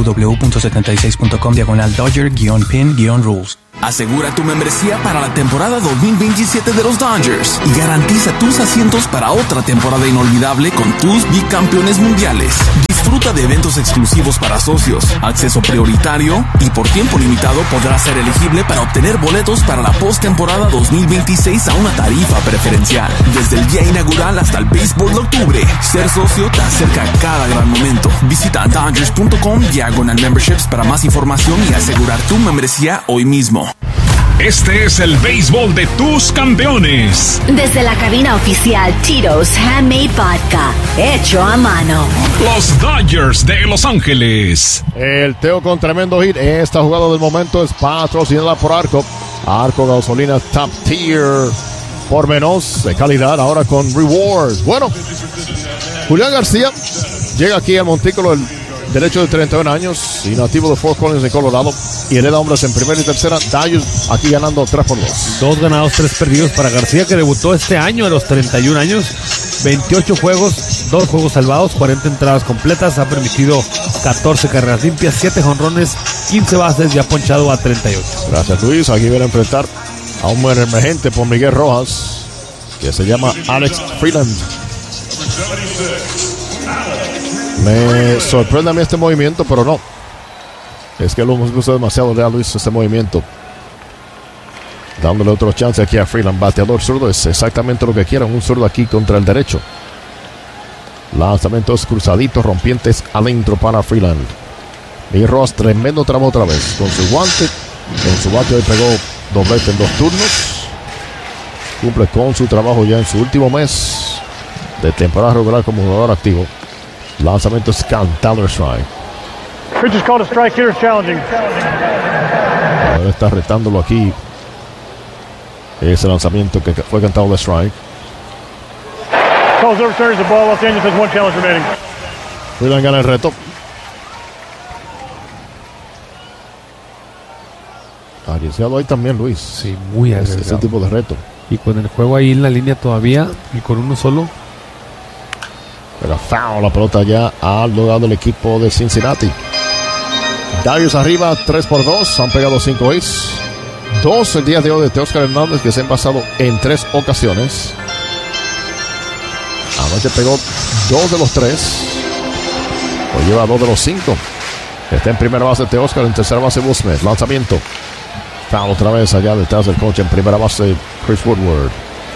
www.76.com/Dodger-pin-rules. Asegura tu membresía para la temporada 2027 de los Dodgers y garantiza tus asientos para otra temporada inolvidable con tus bicampeones mundiales. Disfruta de eventos exclusivos para socios, acceso prioritario y por tiempo limitado podrás ser elegible para obtener boletos para la postemporada 2026 a una tarifa preferencial. Desde el día inaugural hasta el béisbol de octubre, ser socio te acerca a cada gran momento. Visita Dodgers.com/memberships para más información y asegurar tu membresía hoy mismo. Este es el béisbol de tus campeones. Desde la cabina oficial Tito's Handmade Vodka, hecho a mano. Los Dodgers de Los Ángeles. El Teo con tremendo hit. Esta jugada del momento es patrocinada por Arco. Arco Gasolina Top Tier. Por menos de calidad, ahora con Rewards. Bueno, Julián García llega aquí al montículo el derecho de 31 años y nativo de Fort Collins de Colorado, y hereda hombres en primera y tercera. Dodgers aquí ganando 3-2. 2 ganados, 3 perdidos para García, que debutó este año a los 31 años. 28 juegos, 2 juegos salvados, 40 entradas completas, ha permitido 14 carreras limpias, 7 jonrones, 15 bases y ha ponchado a 38. Gracias, Luis. Aquí viene a enfrentar a un buen emergente por Miguel Rojas, que se llama Alex Freeland. Me sorprende a mí este movimiento, pero no. Es que lo hemos visto demasiado ya, Luis, este movimiento. Dándole otro chance aquí a Freeland. Bateador zurdo es exactamente lo que quieran. Un zurdo aquí contra el derecho. Lanzamientos cruzaditos, rompientes adentro para Freeland. Miguel Rojas, tremendo tramo otra vez. Con su guante, con su bate hoy pegó doblete en 2 turnos. Cumple con su trabajo ya en su último mes de temporada regular como jugador activo. Lanzamiento es cantado el strike. Pitch is called a strike, here is challenging. Ahora está retándolo aquí. Ese lanzamiento que fue cantado de strike. Calls overturns the ball. Los Angeles has 1 challenge remaining. Freeland gana el reto. Arriesgado ahí también, Luis. Sí, muy arriesgado. Ese tipo de reto. Y con el juego ahí en la línea todavía y con uno solo. Pero foul la pelota ya al lado del equipo de Cincinnati. Dodgers arriba 3-2. Han pegado 5 hits. 2 el día de hoy de Teóscar Hernández, que se han pasado en 3 ocasiones. Anoche pegó 2 de los 3. Hoy lleva 2 de los 5. Está en primera base Teóscar, en tercera base Will Smith. Lanzamiento. Foul otra vez allá detrás del coche en primera base Chris Woodward.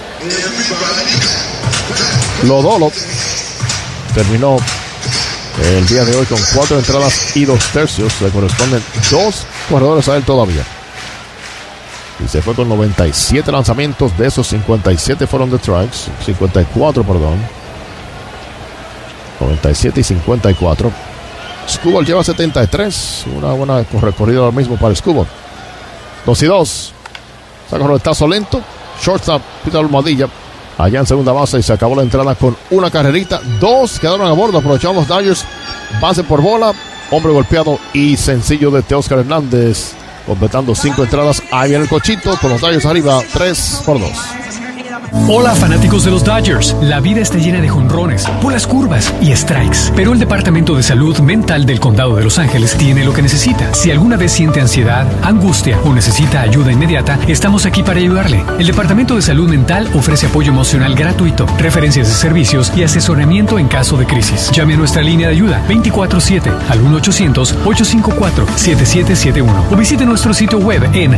Lodolo terminó el día de hoy con 4 entradas y 2 tercios. Le corresponden 2 corredores a él todavía. Y se fue con 97 lanzamientos. De esos 57 fueron de strikes. 54, perdón. 97 y 54. Skubal lleva 73. Una buena recorrida ahora mismo para Skubal. 2-2. Saca un retazo lento. Shortstop, Peter Almohadilla. Allá en segunda base, y se acabó la entrada con una carrerita. 2 quedaron a bordo. Aprovecharon los Dodgers. Base por bola. Hombre golpeado y sencillo de Teóscar Hernández. Completando 5 entradas. Ahí viene el cochito con los Dodgers arriba 3-2. Hola fanáticos de los Dodgers. La vida está llena de jonrones, bolas curvas y strikes, pero el Departamento de Salud Mental del Condado de Los Ángeles tiene lo que necesita. Si alguna vez siente ansiedad, angustia o necesita ayuda inmediata, estamos aquí para ayudarle. El Departamento de Salud Mental ofrece apoyo emocional gratuito, referencias de servicios y asesoramiento en caso de crisis. Llame a nuestra línea de ayuda 24/7 al 1-800-854-7771 o visite nuestro sitio web en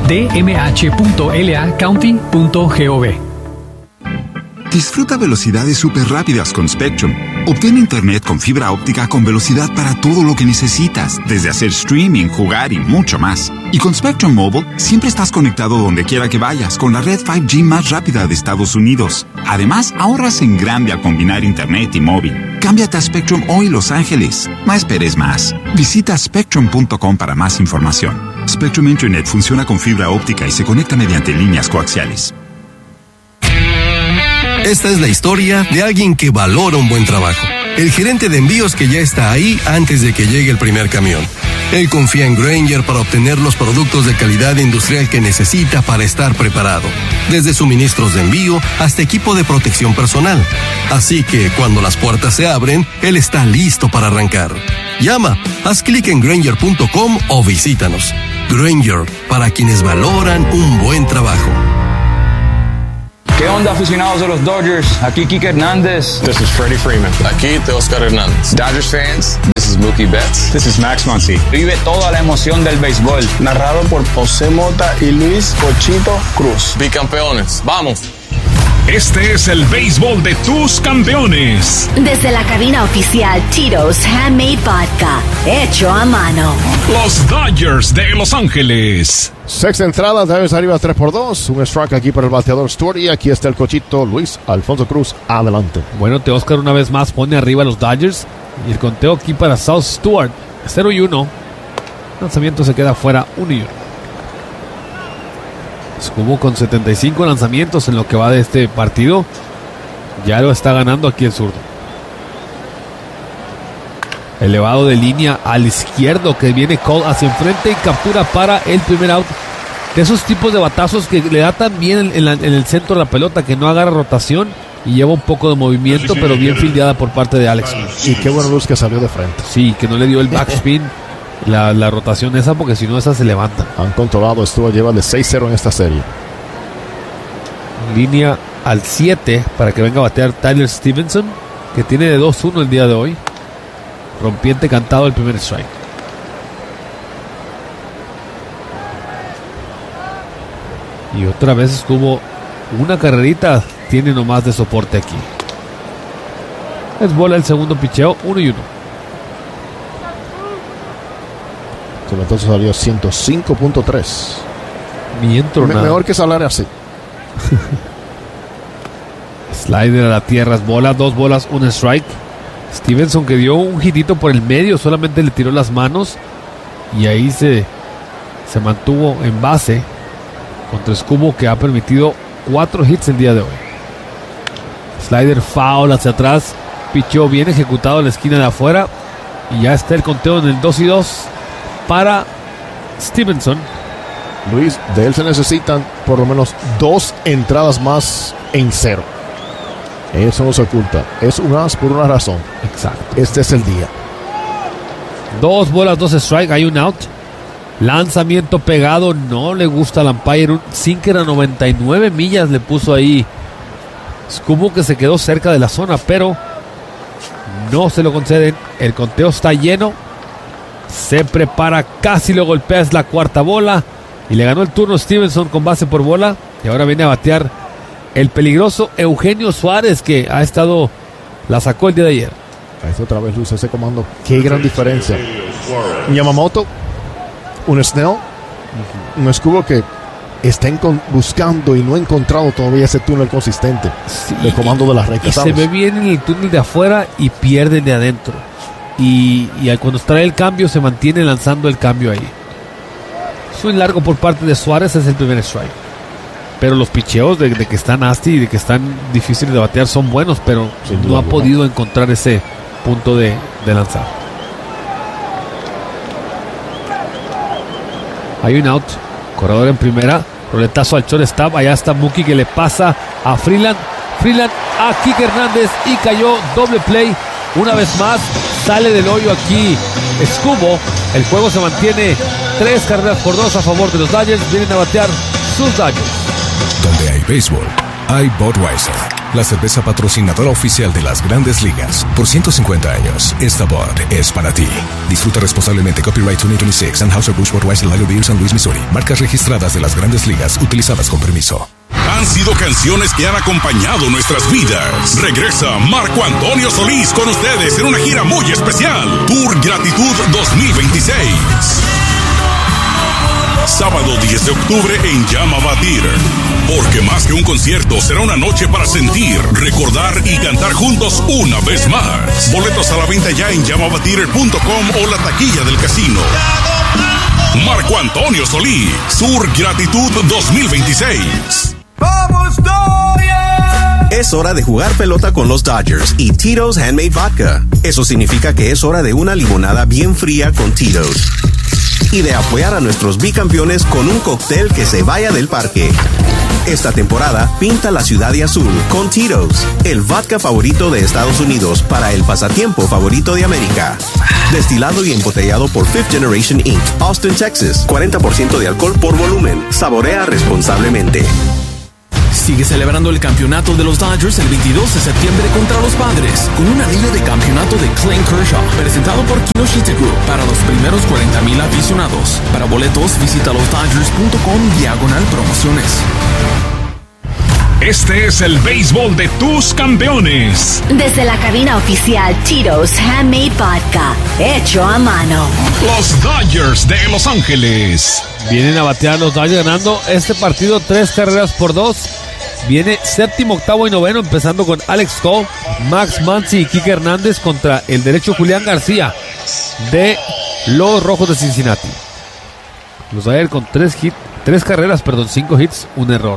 dmh.lacounty.gov. Disfruta velocidades súper rápidas con Spectrum, Obtén internet con fibra óptica con velocidad para todo lo que necesitas, desde hacer streaming, jugar y mucho más. Y con Spectrum Mobile, siempre estás conectado donde quiera que vayas con la red 5G más rápida de Estados Unidos. Además, ahorras en grande al combinar internet y móvil. Cámbiate a Spectrum hoy, Los Ángeles. No esperes más. Visita spectrum.com para más información. Spectrum Internet funciona con fibra óptica y se conecta mediante líneas coaxiales. Esta es la historia de alguien que valora un buen trabajo. El gerente de envíos que ya está ahí antes de que llegue el primer camión. Él confía en Grainger para obtener los productos de calidad industrial que necesita para estar preparado. Desde suministros de envío hasta equipo de protección personal. Así que cuando las puertas se abren, él está listo para arrancar. Llama, haz clic en Grainger.com o visítanos. Grainger, para quienes valoran un buen trabajo. ¿Qué onda, aficionados de los Dodgers? Aquí Kike Hernández. This is Freddie Freeman. Aquí Teoscar Hernández. Dodgers fans, this is Mookie Betts. This is Max Muncy. Vive toda la emoción del béisbol. Narrado por José Mota y Luis Pochito Cruz. Bicampeones, ¡vamos! Este es el béisbol de tus campeones. Desde la cabina oficial Tito's Handmade Vodka, hecho a mano. Los Dodgers de Los Ángeles. Sexta entrada, Dodgers arriba 3-2. Un strike aquí para el bateador Stewart. Y aquí está el cochito Luis Alfonso Cruz. Adelante. Bueno, Teoscar una vez más pone arriba a los Dodgers. Y el conteo aquí para South Stewart. 0-1. Lanzamiento se queda fuera 1-1. Escubo con 75 lanzamientos en lo que va de este partido. Ya lo está ganando aquí el zurdo. Elevado de línea al izquierdo que viene Cole hacia enfrente y captura para el primer out. De esos tipos de batazos que le da tan bien en el centro de la pelota, que no agarra rotación y lleva un poco de movimiento, pero bien fildeada por parte de Alex. Y qué buena luz que salió de frente. Sí, que no le dio el backspin. La rotación esa, porque si no, esa se levanta. Han controlado, lleva de 6-0 en esta serie. Línea al 7 para que venga a batear Tyler Stevenson, que tiene de 2-1 el día de hoy. Rompiente cantado el primer strike. Y otra vez estuvo una carrerita, tiene nomás de soporte aquí. Es bola el segundo picheo, 1-1. Entonces salió 105.3. Mejor que salar así. Slider a la tierra, es bola, 2 bolas, 1 strike. Stevenson, que dio un hitito por el medio, solamente le tiró las manos y ahí se mantuvo en base contra Escubo, que ha permitido 4 hits el día de hoy. Slider foul hacia atrás, pichó bien ejecutado a la esquina de afuera y ya está el conteo en el 2-2 para Stevenson. Luis, de él se necesitan por lo menos 2 entradas más en 0. Eso no se oculta. Es un as por una razón. Exacto. Este es el día. 2 bolas, 2 strike, hay un out. Lanzamiento pegado, no le gusta al umpire. Un sinker a 99 millas le puso ahí. Es como que se quedó cerca de la zona, pero no se lo conceden. El conteo está lleno. Se prepara, casi lo golpea, es la cuarta bola. Y le ganó el turno Stevenson con base por bola. Y ahora viene a batear el peligroso Eugenio Suárez, que ha estado, la sacó el día de ayer. Ahí otra vez Luis, ese comando. Qué gran diferencia. Yamamoto, un Snell, un Escubo que está buscando y no ha encontrado todavía ese túnel consistente, sí, de comando de las rectas. Y se ve bien en el túnel de afuera y pierde el de adentro. Y cuando trae el cambio se mantiene lanzando el cambio ahí. Swing largo por parte de Suárez, es el primer strike. Pero los picheos de que están nasty y de que están difíciles de batear son buenos, pero no ha podido encontrar ese punto de lanzar. Hay un out, corredor en primera, roletazo al shortstop, allá está Mookie que le pasa a Freeland a Kike Hernández y cayó, doble play. Una vez más sale del hoyo aquí Escubo. El juego se mantiene 3 carreras por 2 a favor de los Dodgers. Vienen a batear sus Dodgers. Donde hay béisbol, hay Budweiser, la cerveza patrocinadora oficial de las Grandes Ligas. Por 150 años, esta Bud es para ti. Disfruta responsablemente. Copyright 2026, Anheuser-Busch Budweiser Lager Beer, San Luis, Missouri. Marcas registradas de las Grandes Ligas utilizadas con permiso. Han sido canciones que han acompañado nuestras vidas. Regresa Marco Antonio Solís con ustedes en una gira muy especial. Tour Gratitud 2026. Sábado 10 de octubre en Llama Batir. Porque más que un concierto, será una noche para sentir, recordar y cantar juntos una vez más. Boletos a la venta ya en llamabatir.com o la taquilla del casino. Marco Antonio Solís, Tour Gratitud 2026. ¡Vamos, Dodgers! Es hora de jugar pelota con los Dodgers y Tito's Handmade Vodka. Eso significa que es hora de una limonada bien fría con Tito's. Y de apoyar a nuestros bicampeones con un cóctel que se vaya del parque. Esta temporada, pinta la ciudad de azul con Tito's, el vodka favorito de Estados Unidos para el pasatiempo favorito de América. Destilado y embotellado por Fifth Generation Inc., Austin, Texas. 40% de alcohol por volumen. Saborea responsablemente. Sigue celebrando el campeonato de los Dodgers el 22 de septiembre contra los Padres, con un anillo de campeonato de Clayton Kershaw, presentado por Kinoshita Group para los primeros 40,000 aficionados. Para boletos, visita losdodgers.com/promociones. Este es el béisbol de tus campeones. Desde la cabina oficial Tito's Handmade Vodka, hecho a mano. Los Dodgers de Los Ángeles. Vienen a batear los Dodgers ganando este partido 3-2. Viene séptimo, octavo y noveno, empezando con Alex Cole, Max Muncy y Kike Hernández contra el derecho Julián García de los Rojos de Cincinnati. Los Dodgers con 5 hits, un error.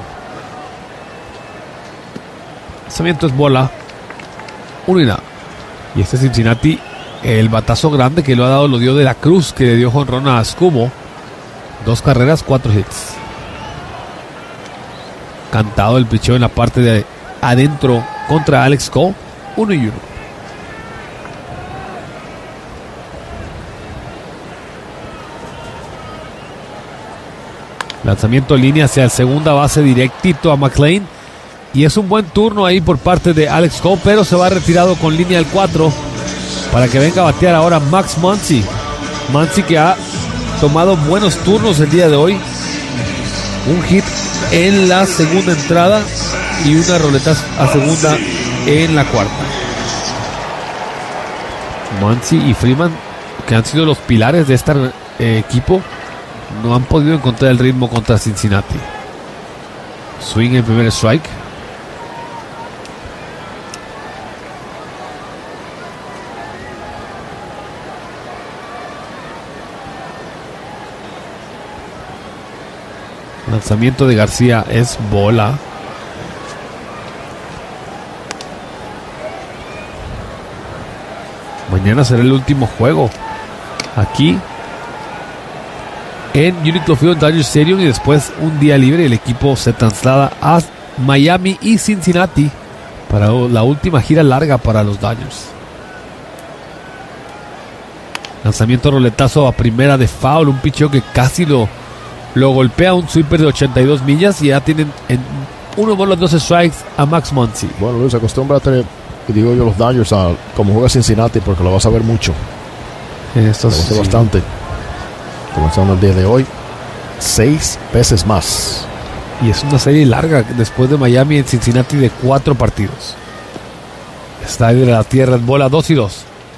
Lanzamiento es bola, 1-0. Y este Cincinnati, el batazo grande que lo ha dado, lo dio de la Cruz, que le dio jonrón a Escumo. 2 carreras, 4 hits. Cantado el picheo en la parte de adentro contra Alex Cole, 1-1. Lanzamiento en línea hacia el segunda base directito a McLean. Y es un buen turno ahí por parte de Alex Cole, pero se va retirado con línea del 4 para que venga a batear ahora Max Muncy. Muncy que ha tomado buenos turnos el día de hoy. Un hit en la segunda entrada y una roleta a segunda en la cuarta. Muncy y Freeman, que han sido los pilares de este equipo, no han podido encontrar el ritmo contra Cincinnati. Swing en primer strike. Lanzamiento de García es bola. Mañana será el último juego aquí en Uniqlo Field, Dodger Stadium, y después un día libre. El equipo se traslada a Miami y Cincinnati para la última gira larga para los Dodgers. Lanzamiento roletazo a primera de foul, un picheo que casi lo golpea, un sweeper de 82 millas, y ya tienen en 1-2 strikes a Max Muncy. Bueno, Luis, acostúmbrate, digo yo, los Dodgers a como juega Cincinnati, porque lo vas a ver mucho. Esto sí. Bastante. Comenzando el día de hoy, 6 veces más. Y es una serie larga después de Miami en Cincinnati de 4 partidos. Está ahí de la tierra en bola, 2-2.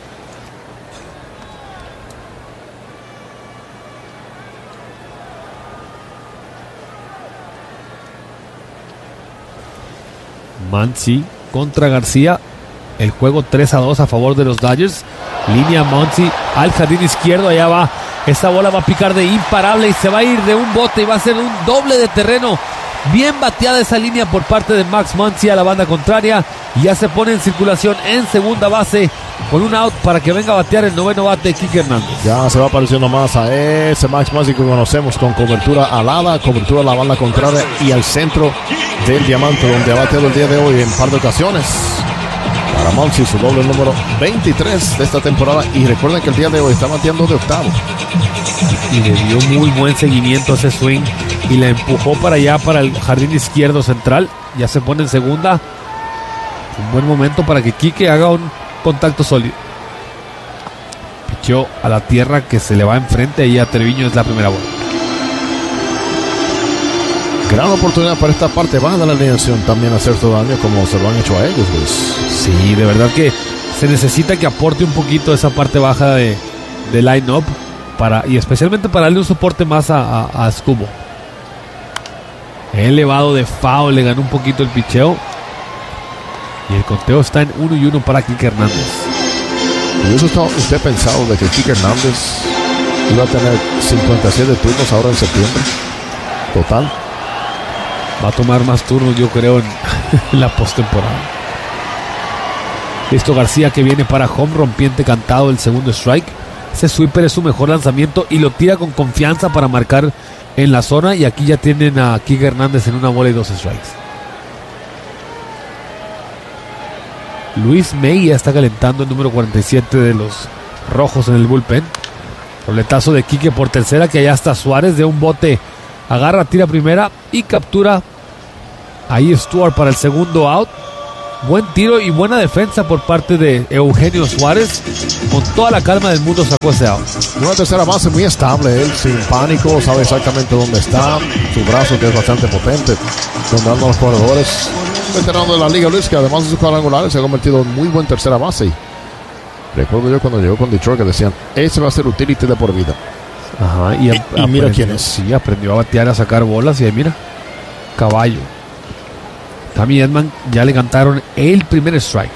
Muncy contra García. El juego 3-2 a favor de los Dodgers. Línea Muncy al jardín izquierdo. Allá va. Esta bola va a picar de imparable y se va a ir de un bote y va a ser un doble de terreno. Bien bateada esa línea por parte de Max Muncy a la banda contraria. Y ya se pone en circulación en segunda base con un out para que venga a batear el noveno bate Kike Hernández. Ya se va apareciendo más a ese Max Muncy que conocemos, con cobertura alada, cobertura a la banda contraria y al centro del diamante, donde ha bateado el día de hoy en un par de ocasiones. Para Muncy, su doble número 23 de esta temporada. Y recuerden que el día de hoy está bateando de octavo. Y le dio muy buen seguimiento a ese swing y la empujó para allá, para el jardín izquierdo central. Ya se pone en segunda. Un buen momento para que Kike haga un contacto sólido. Pichó a la tierra que se le va enfrente y a Treviño. Es la primera bola. Gran oportunidad para esta parte baja de la alineación también hacerse daño como se lo han hecho a ellos, Luis. Sí, de verdad que se necesita que aporte un poquito esa parte baja de line-up y especialmente para darle un soporte más a Scubo. Elevado de foul, le ganó un poquito el picheo. Y el conteo está en 1-1 para Kike Hernández. ¿Y eso está usted pensado de que Kike Hernández iba a tener 57 turnos ahora en septiembre? Total. Va a tomar más turnos, yo creo, en la postemporada. Listo García, que viene para home, rompiente cantado, el segundo strike. Ese sweeper es su mejor lanzamiento y lo tira con confianza para marcar en la zona. Y aquí ya tienen a Kike Hernández en una bola y 2 strikes. Luis May ya está calentando el número 47 de los rojos en el bullpen. Roletazo de Kike por tercera, que allá está Suárez de un bote. Agarra, tira primera y captura ahí Stuart para el segundo out. Buen tiro y buena defensa por parte de Eugenio Suárez. Con toda la calma del mundo sacó ese out. Una tercera base muy estable, él sin pánico, sabe exactamente dónde está. Su brazo, que es bastante potente, rondando a los corredores. Veterano de la liga, Luis, que además de sus cuadrangulares se ha convertido en muy buen tercera base. Recuerdo yo cuando llegó con Detroit que decían, ese va a ser utility de por vida. Ajá, y mira quién es. Sí, aprendió a batear, a sacar bolas y ahí mira, caballo. Tommy Edman ya le cantaron el primer strike.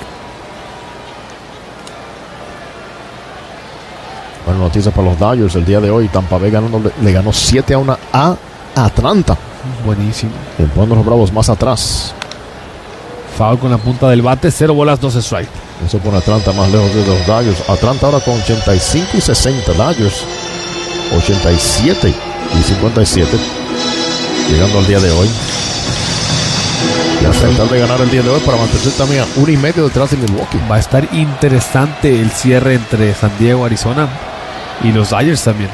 Buena noticia para los Dodgers el día de hoy. Tampa Bay le ganó 7-1 a Atlanta. Buenísimo. Y poniendo los Bravos más atrás. Foul con la punta del bate, 0 bolas, 2 strike. Eso pone a Atlanta más lejos de los Dodgers. Atlanta ahora con 85 y 60. Dodgers 87 y 57. Llegando al día de hoy. Y a tratar de ganar el día de hoy para mantenerse también a 1.5 detrás de Milwaukee. Va a estar interesante el cierre entre San Diego, Arizona y los Dodgers también.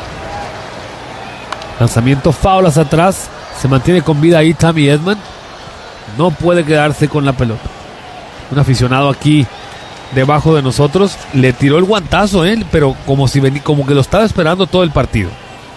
Lanzamiento foul hacia atrás. Se mantiene con vida ahí Tommy Edman. No puede quedarse con la pelota. Un aficionado aquí debajo de nosotros le tiró el guantazo, pero como que lo estaba esperando todo el partido.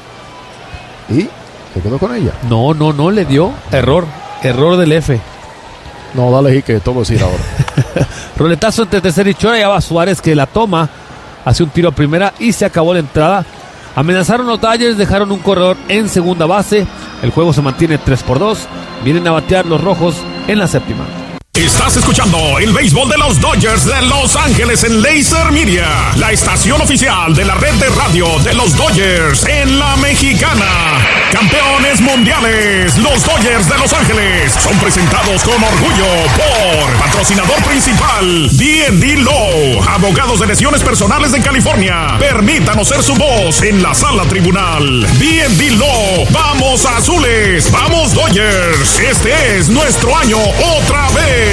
¿Y se quedó con ella? No le dio. Error del F. No, dale, que todo decir ahora. Roletazo entre tercera y chora. Ya va Suárez, que la toma. Hace un tiro a primera y se acabó la entrada. Amenazaron los Dodgers, dejaron un corredor en segunda base. El juego se mantiene 3-2. Vienen a batear los rojos en la séptima. Estás escuchando el béisbol de los Dodgers de Los Ángeles en Laser Media, la estación oficial de la red de radio de los Dodgers en la Mexicana. Campeones mundiales, los Dodgers de Los Ángeles son presentados con orgullo por patrocinador principal D&D Law, abogados de lesiones personales de California. Permítanos ser su voz en la sala tribunal. D&D Law, vamos azules, vamos Dodgers. Este es nuestro año otra vez.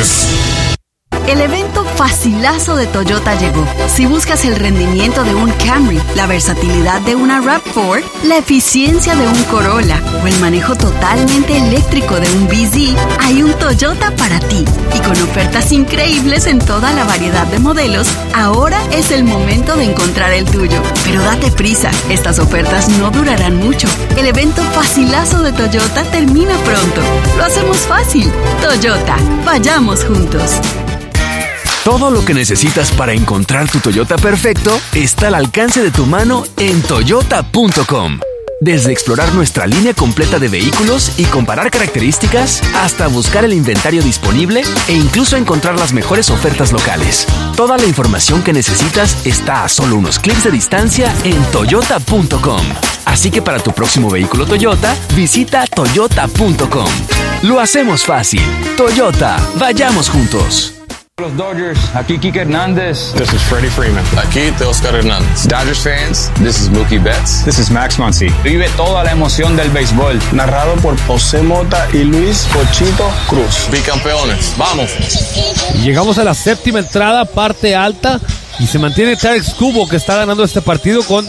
El evento facilazo de Toyota llegó. Si buscas el rendimiento de un Camry, la versatilidad de una RAV4, la eficiencia de un Corolla o el manejo totalmente eléctrico de un BZ, hay un Toyota para ti. Y con ofertas increíbles en toda la variedad de modelos, ahora es el momento de encontrar el tuyo. Pero date prisa, estas ofertas no durarán mucho. El evento facilazo de Toyota termina pronto. Lo hacemos fácil. Toyota, vayamos juntos. Todo lo que necesitas para encontrar tu Toyota perfecto está al alcance de tu mano en Toyota.com. Desde explorar nuestra línea completa de vehículos y comparar características, hasta buscar el inventario disponible e incluso encontrar las mejores ofertas locales. Toda la información que necesitas está a solo unos clics de distancia en Toyota.com. Así que para tu próximo vehículo Toyota, visita Toyota.com. Lo hacemos fácil. Toyota, vayamos juntos. Los Dodgers, aquí Kike Hernández. This is Freddie Freeman. Aquí Teoscar Hernández. Dodgers fans, this is Mookie Betts. This is Max Muncy. Vive toda la emoción del béisbol. Narrado por José Mota y Luis Pochito Cruz. Bicampeones, vamos. Llegamos a la séptima entrada, parte alta, y se mantiene Tarek Scubo, que está ganando este partido con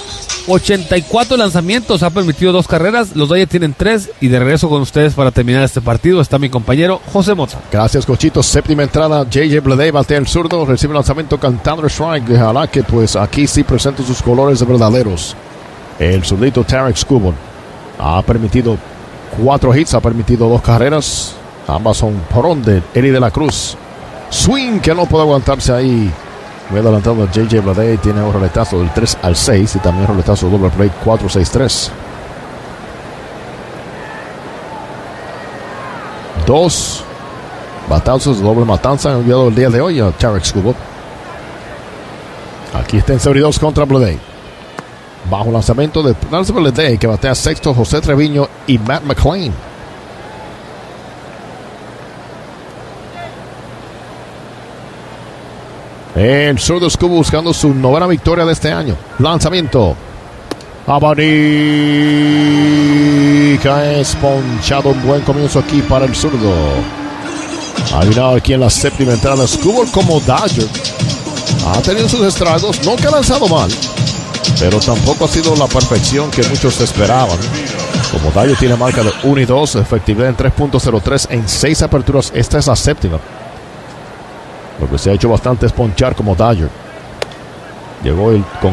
84 lanzamientos, ha permitido 2 carreras, los Dodgers tienen 3, y de regreso con ustedes para terminar este partido está mi compañero José Mota. Gracias, Cochito. Séptima entrada, J.J. Bleday batea el zurdo, recibe el lanzamiento cantando strike. Ojalá que pues aquí sí presenta sus colores verdaderos. El zurdito Tarek Scubo ha permitido 4 hits, ha permitido 2 carreras. Ambas son por de Eddie de la Cruz. Swing que no puede aguantarse ahí. Muy adelantado J.J. Bleday. Tiene un roletazo del 3 al 6 y también roletazo doble play 4-6-3. 2 batazos de doble matanza han enviado el día de hoy a Tarek Skubal. Aquí está en serie 2 contra Bleday. Bajo lanzamiento de Nelson Bleday, que batea sexto José Treviño y Matt McLean. El zurdo Skubal buscando su 9ª victoria de este año. Lanzamiento. Abanica es ponchado. Un buen comienzo aquí para el zurdo. Ha mirado aquí en la 7ª entrada. Skubal como Dodger ha tenido sus estragos. No que ha lanzado mal, pero tampoco ha sido la perfección que muchos esperaban. Como Dodger tiene marca de 1-2, efectividad en 3.03 en 6 aperturas. Esta es la 7ª. Lo que se ha hecho bastante es ponchar como Dodger. Llegó con